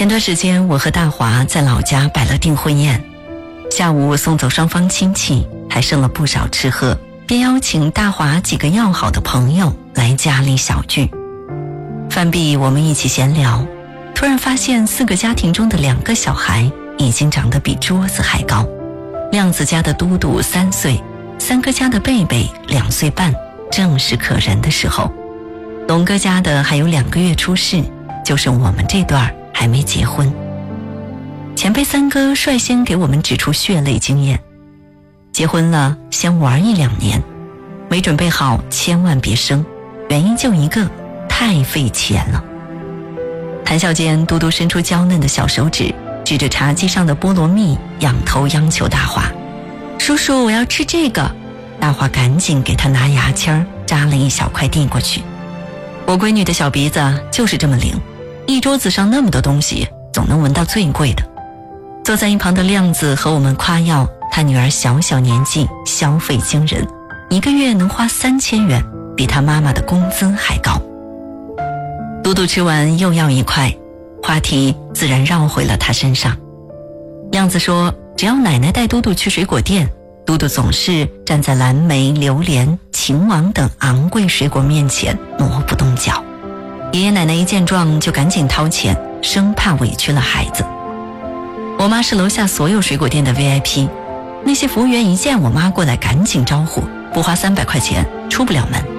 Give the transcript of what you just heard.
前段时间我和大华在老家摆了订婚宴，下午送走双方亲戚，还剩了不少吃喝，便邀请大华几个要好的朋友来家里小聚。饭毕，我们一起闲聊，突然发现4个家庭中的2个小孩已经长得比桌子还高。亮子家的嘟嘟3岁，三哥家的贝贝2岁半，正是可人的时候。龙哥家的还有2个月出世，就剩我们这段还没结婚。前辈三哥率先给我们指出血泪经验：结婚了先玩1-2年，没准备好千万别生，原因就一个，太费钱了。谈笑间，嘟嘟伸出娇嫩的小手指，指着茶几上的菠萝蜜，仰头央求大华：叔叔，我要吃这个。大华赶紧给他拿牙签扎了一小块递过去。我闺女的小鼻子就是这么灵，一桌子上那么多东西，总能闻到最贵的。坐在一旁的亮子和我们夸耀他女儿小小年纪消费惊人，1个月能花3000元，比他妈妈的工资还高。嘟嘟吃完又要1块，话题自然绕回了他身上。亮子说，只要奶奶带嘟嘟去水果店，嘟嘟总是站在蓝莓、榴莲、秦王等昂贵水果面前挪不动脚。爷爷奶奶一见状就赶紧掏钱，生怕委屈了孩子。我妈是楼下所有水果店的 VIP， 那些服务员一见我妈过来赶紧招呼，不花300块钱出不了门。